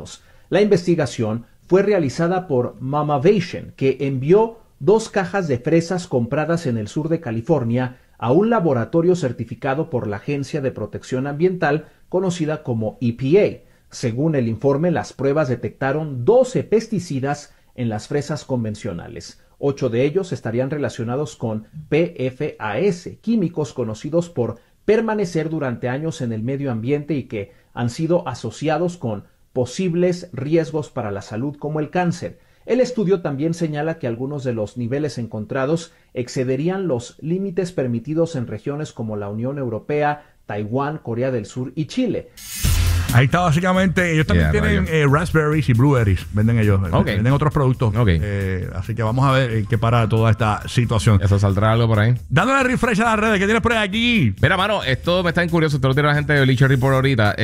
Unidos. La investigación fue realizada por Mamavation, que envió 2 cajas de fresas compradas en el sur de California a un laboratorio certificado por la Agencia de Protección Ambiental, conocida como EPA. Según el informe, las pruebas detectaron 12 pesticidas en las fresas convencionales. 8 de ellos estarían relacionados con PFAS, químicos conocidos por permanecer durante años en el medio ambiente y que han sido asociados con posibles riesgos para la salud como el cáncer. El estudio también señala que algunos de los niveles encontrados excederían los límites permitidos en regiones como la Unión Europea, Taiwán, Corea del Sur y Chile. Ahí está básicamente, ellos también tienen raspberries y blueberries, venden ellos, venden otros productos. Así que vamos a ver qué para toda esta situación. Eso saldrá algo por ahí. Dándole refresh a las redes, ¿qué tienes por ahí aquí? Mira, mano, esto me está curioso, esto lo tiene la gente de Bleacher Report ahorita.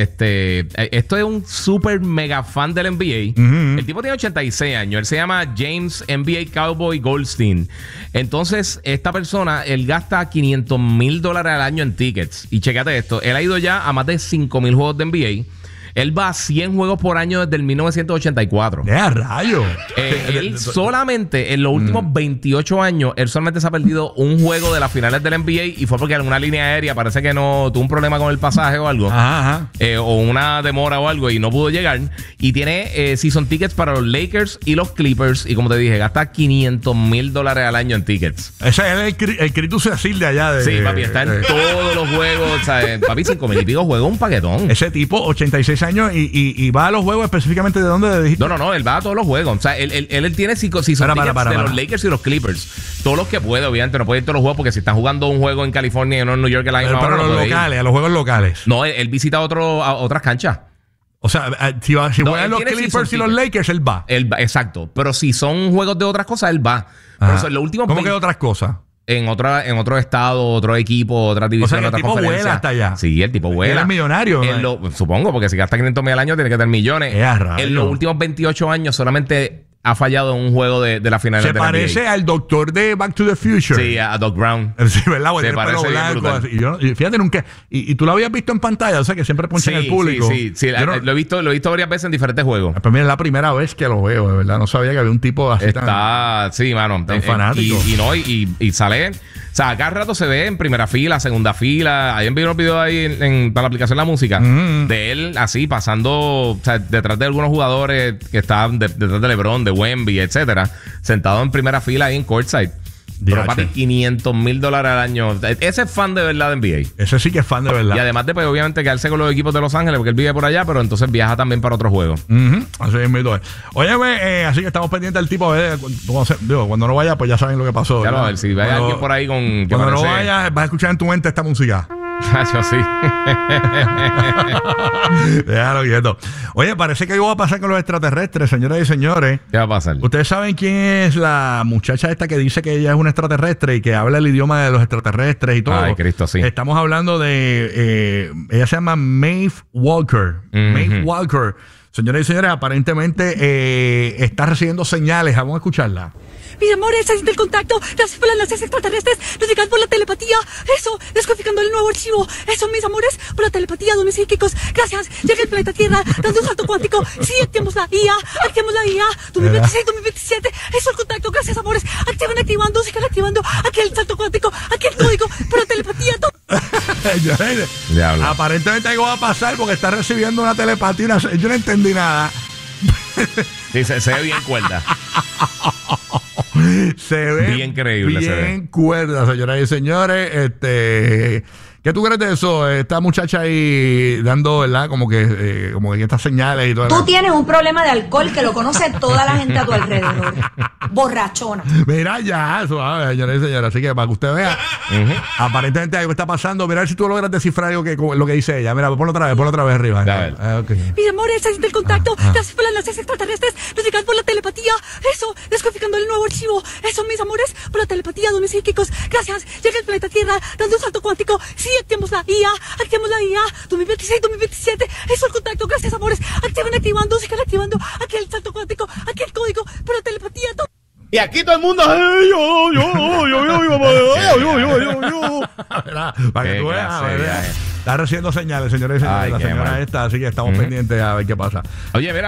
Esto es un super mega fan del NBA. El tipo tiene 86 años, él se llama James NBA Cowboy Goldstein. Entonces, esta persona, él gasta $500,000 al año en tickets. Y chécate esto, él ha ido ya a más de 5,000 juegos de NBA. Él va a 100 juegos por año desde el 1984. ¡Qué rayo! Él solamente, en los últimos 28 años, él solamente se ha perdido un juego de las finales del NBA y fue porque alguna línea aérea parece que no tuvo un problema con el pasaje o algo. O una demora o algo y no pudo llegar. Y tiene season tickets para los Lakers y los Clippers. Y como te dije, gasta $500,000 al año en tickets. Ese es el Critus Cecil de allá. Sí, papi, está en todos los juegos. O sea, papi, 5,000 y pico juegos, un paquetón. Ese tipo, 86 años y va a los juegos específicamente de dónde dijiste. No, él va a todos los juegos. O sea, él tiene season tickets de los Lakers y los Clippers. Todos los que puede, obviamente, no puede ir a todos los juegos porque si están jugando un juego en California y no en New York, a los juegos locales. No, él visita a otras canchas. O sea, si juegan los Clippers y los Lakers, él va. Exacto. Pero si son juegos de otras cosas, él va. Pero eso, lo último ¿Cómo que de otras cosas? En otro estado, otro equipo, otra división, otra conferencia. El tipo vuela hasta allá. Sí, el tipo vuela. Él es millonario. Supongo, porque si gasta $500,000 al año, tiene que tener millones. En los últimos 28 años solamente ha fallado en un juego de la final de la NBA. Se parece al doctor de Back to the Future. Sí, a Doc Brown. Sí, ¿verdad? Se parece bien blanco, y fíjate, nunca... Y tú lo habías visto en pantalla, o sea, que siempre ponchan el público. Sí. Lo he visto varias veces en diferentes juegos. Pues mira, es la primera vez que lo veo, de verdad. No sabía que había un tipo así sí, mano. Tan fanático. Y sale... O sea, cada rato se ve en primera fila, segunda fila. Ahí envié unos videos ahí para la aplicación de la música de él así pasando, o sea, detrás de algunos jugadores que estaban detrás de LeBron, de Wemby, etcétera, sentado en primera fila ahí en courtside. Pero papi, $500,000 al año. Ese es fan de verdad de NBA. Ese sí que es fan de verdad. Y además de, pues, obviamente, quedarse con los equipos de Los Ángeles, porque él vive por allá, pero entonces viaja también para otros juegos. Así es, Óyeme, así que estamos pendientes del tipo. Cuando no vaya, pues ya saben lo que pasó. Ya lo, a ver, si hay alguien por ahí con... Cuando no vaya, vas a escuchar en tu mente esta música. Yo sí. Déjalo quieto. Oye, parece que algo va a pasar con los extraterrestres, señoras y señores. ¿Qué va a pasar? ¿Ustedes saben quién es la muchacha esta que dice que ella es una extraterrestre y que habla el idioma de los extraterrestres y todo? Ay, Cristo, sí. Estamos hablando de... ella se llama Maeve Walker. Maeve Walker. Señoras y señores, aparentemente está recibiendo señales. Vamos a escucharla. Mis amores, se siente el contacto. Gracias por las naves extraterrestres. Nos llegan por la telepatía. Eso, descodificando el nuevo archivo. Eso, mis amores, por la telepatía, dones psíquicos. Gracias. Llega el planeta Tierra, dando un salto cuántico. Sí, activamos la IA. 2026, 2027. Eso, el contacto. Gracias, amores. Activando, sigan activando. Aquí el salto cuántico. Aquí el código. Por la telepatía. Aparentemente algo va a pasar porque está recibiendo una telepatía. Yo no entendí nada. Sí, se ve bien cuerda. Se ve bien creíble, bien cuerda, señoras y señores. ¿Qué tú crees de eso? Esta muchacha ahí dando, ¿verdad? Como que estas señales y todo. Tú tienes un problema de alcohol que lo conoce toda la gente a tu alrededor. Borrachona. Mira ya, suave, señores y señores. Así que para que usted vea, aparentemente algo está pasando. Mira a ver si tú logras descifrar lo que dice ella. Mira, ponlo otra vez arriba. Okay. Mis amores, se siente el contacto. Gracias por las naves extraterrestres. Nos llegan por la telepatía. Eso, descodificando el nuevo archivo. Eso, mis amores, por la telepatía, dones psíquicos. Gracias. Llega el planeta Tierra, dando un salto cuántico. Sí, activamos la IA. 2026, 2027. Eso, el contacto. Gracias, amores. Activando, sigan activando. Aquí el salto cuántico. Aquí el código. Por la telepatía. Y aquí todo el mundo. Para que tú veas. Está recibiendo señales, señores y señores. La señora esta, así que estamos pendientes a ver qué pasa. Oye, mira.